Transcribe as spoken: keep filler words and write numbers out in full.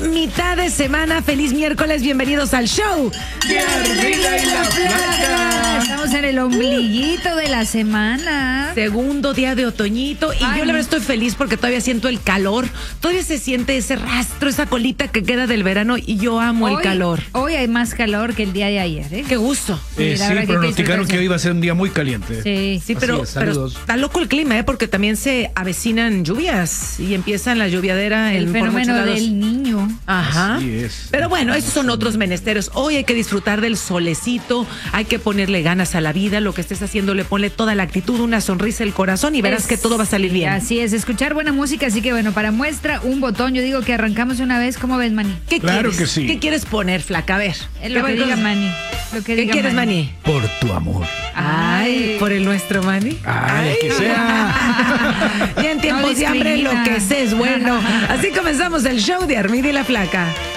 mitad de semana. Feliz miércoles, bienvenidos al show de Armida y la Flaca. Estamos en el ombliguito de la semana. Segundo día de otoñito. Y Ay, yo la verdad estoy feliz porque todavía siento el calor. Todavía se siente ese rastro, esa colita que queda del verano. Y yo amo hoy, el calor. Hoy hay más calor que el día de ayer, ¿eh? Qué gusto. Eh, Sí, la sí, verdad que pronosticaron qué que hoy iba a ser un día muy caliente. Sí. Sí, pero, es, pero saludos. está loco el clima, ¿eh? Porque también se avecinan lluvias y empiezan la lluviadera El en por muchos fenómeno lados. del niño. Ajá. Así es. Pero bueno, esos son otros menesteres. Hoy hay que disfrutar del solecito, hay que ponerle ganas a la vida. Lo que estés haciendo, le ponle toda la actitud, una sonrisa, el corazón y verás Es- que todo va a salir bien. Así es, escuchar buena música. Así que bueno, para muestra, un botón. Yo digo que arrancamos una vez. ¿Cómo ves, Mani? ¿Qué Claro quieres? que sí. ¿Qué quieres poner, flaca? A ver. Es lo ¿Qué que diga cosas- Mani. Lo que ¿Qué diga quieres, Mani? Por tu amor. Ay, por el nuestro, Mani. Ay, el que sea. Y en tiempos No de hambre lo discrimina. que sé es bueno. Así comenzamos el show de Armida y la Flaca.